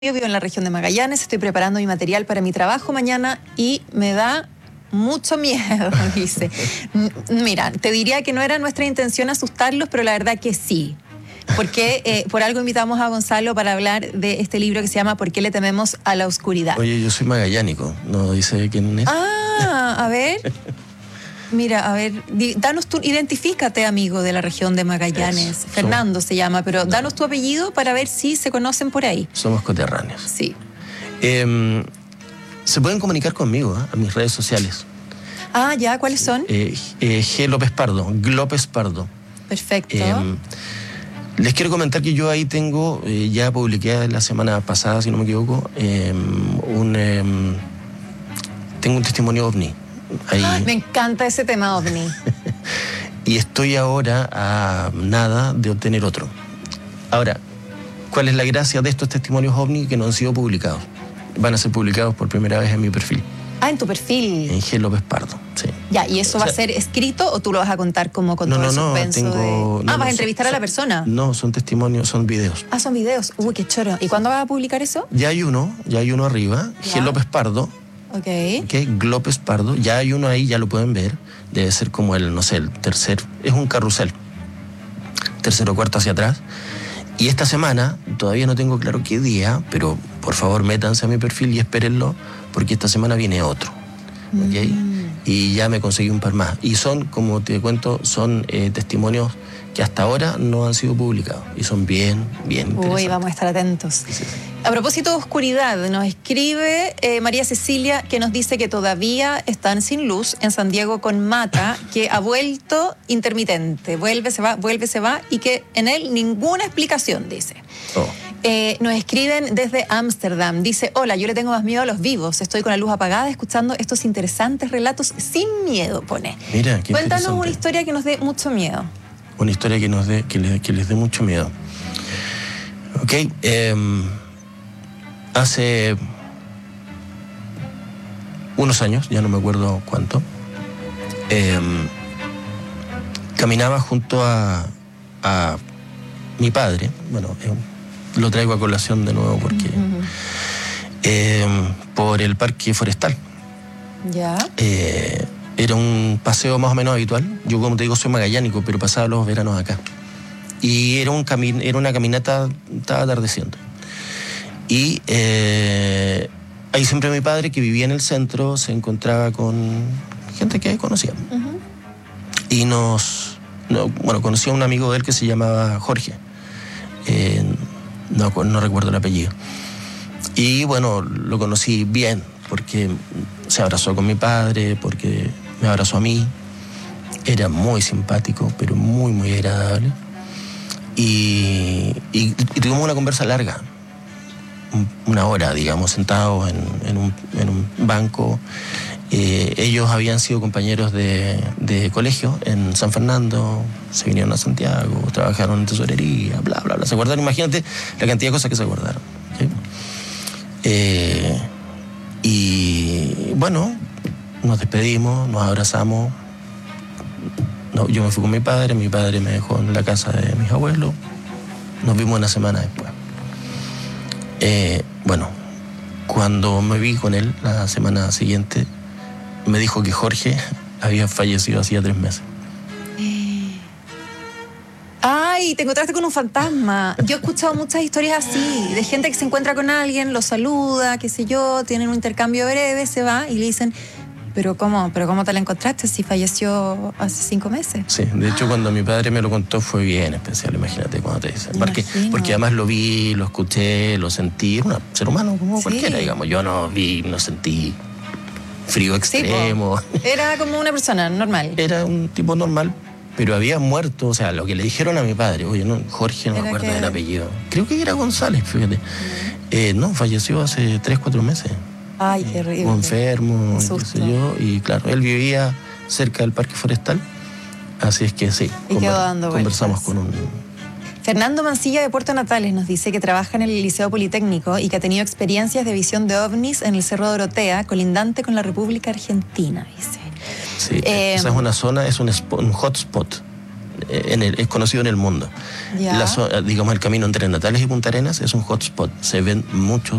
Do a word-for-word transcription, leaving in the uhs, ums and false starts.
Yo vivo en la región de Magallanes, estoy preparando mi material para mi trabajo mañana y me da mucho miedo, dice. Mira, te diría que no era nuestra intención asustarlos, pero la verdad que sí. Porque eh, por algo invitamos a Gonzalo para hablar de este libro que se llama ¿Por qué le tememos a la oscuridad? Oye, yo soy magallánico, ¿no dice quién es? Ah, a ver. Mira, a ver, di, danos tu, identifícate, amigo de la región de Magallanes. Eso, Fernando somos, se llama, pero no. danos tu apellido para ver si se conocen por ahí. Somos coterráneos. Sí. Eh, se pueden comunicar conmigo, ¿eh? A mis redes sociales. Ah, ya, ¿cuáles son? Eh, eh, G. López Pardo, Glópez Pardo. Perfecto. Eh, les quiero comentar que yo ahí tengo, eh, ya publiqué la semana pasada, si no me equivoco, eh, un, eh, tengo un testimonio ovni. Ahí. Ay, me encanta ese tema ovni. Y estoy ahora a nada de obtener otro. Ahora, ¿cuál es la gracia de estos testimonios ovni que no han sido publicados? Van a ser publicados por primera vez en mi perfil. Ah, en tu perfil. En G. López Pardo, sí. Ya, ¿y eso O va sea, a ser escrito o tú lo vas a contar como con no, todo no, el no, suspenso? tengo, de... no, Ah, no, ¿vas a son, entrevistar a la persona? No, son testimonios, son videos. Ah, son videos. Uy, qué choro. ¿Y cuándo vas a publicar eso? Ya hay uno, ya hay uno arriba, Ya. G. López Pardo. Ok. Ok, Glópez Pardo, ya hay uno ahí, ya lo pueden ver. Debe ser como el, no sé, el tercer, es un carrusel. Tercero o cuarto hacia atrás. Y esta semana, todavía no tengo claro qué día, pero por favor métanse a mi perfil y espérenlo, porque esta semana viene otro. ¿Ok? Mm. Y ya me conseguí un par más. Y son, como te cuento, son eh, testimonios que hasta ahora no han sido publicados. Y son bien, bien interesantes. Uy, vamos a estar atentos. Sí, sí. A propósito de oscuridad, nos escribe eh, María Cecilia, que nos dice que todavía están sin luz en San Diego con Mata, que ha vuelto intermitente. Vuelve, se va, vuelve, se va, y que en él ninguna explicación, dice. Oh. Eh, nos escriben desde Ámsterdam. Dice, hola, yo le tengo más miedo a los vivos. Estoy con la luz apagada escuchando estos interesantes relatos sin miedo, pone. Mira, qué Cuéntanos interesante. una historia que nos dé mucho miedo. Una historia que, nos dé, que, les, que les dé mucho miedo. Ok, eh, hace unos años, ya no me acuerdo cuánto, eh, caminaba junto a, a mi padre. Bueno, eh, lo traigo a colación de nuevo porque Uh-huh. eh, por el parque forestal. Ya. Eh, era un paseo más o menos habitual. Yo, como te digo, soy magallánico, pero pasaba los veranos acá. Y era, un cami- era una caminata, estaba atardeciendo. Y eh, ahí siempre mi padre, que vivía en el centro, se encontraba con gente que conocía. Uh-huh. Y nos... No, bueno, conocí a un amigo de él que se llamaba Jorge. Eh, no, no recuerdo el apellido. Y bueno, lo conocí bien, porque se abrazó con mi padre, porque me abrazó a mí. Era muy simpático, pero muy, muy agradable. Y, y, y tuvimos una conversa larga, una hora, digamos, sentados en, en, un, en un banco. Eh, ellos habían sido compañeros de, de colegio en San Fernando, se vinieron a Santiago, trabajaron en tesorería, bla, bla, bla. ¿Se acordaron? Imagínate la cantidad de cosas que se acordaron. ¿Sí? Eh, y bueno, nos despedimos, nos abrazamos. No, yo me fui con mi padre, mi padre me dejó en la casa de mis abuelos. Nos vimos una semana después. Eh, bueno, cuando me vi con él la semana siguiente, me dijo que Jorge había fallecido hacía tres meses. Ay, te encontraste con un fantasma. Yo he escuchado muchas historias así, de gente que se encuentra con alguien, lo saluda, qué sé yo, tienen un intercambio breve, se va y le dicen, ¿pero cómo, pero cómo te la encontraste si falleció hace cinco meses? Sí, de hecho, cuando mi padre me lo contó fue bien especial, imagínate cuando te dicen. Porque, Imagino. porque además lo vi, lo escuché, lo sentí, era un ser humano como Sí. cualquiera, digamos. Yo no vi, no sentí frío Sí, extremo. po. Era como una persona normal. Era un tipo normal, pero había muerto, o sea, lo que le dijeron a mi padre, oye, no, Jorge, no me Era acuerdo que- del apellido. Creo que era González, fíjate. Eh, no, falleció hace tres, cuatro meses. Ay, qué horrible. O enfermo, Qué qué susto. sé yo. Y claro, él vivía cerca del parque forestal, así es que sí, Y quedó dando conversamos vueltas. con un... Fernando Mancilla de Puerto Natales nos dice que trabaja en el Liceo Politécnico y que ha tenido experiencias de visión de ovnis en el Cerro Dorotea, colindante con la República Argentina, dice. Sí, Eh, esa es una zona, es un, spo- un hotspot en el, es conocido en el mundo. Ya. La, digamos, el camino entre Natales y Punta Arenas es un hotspot. Se ven muchos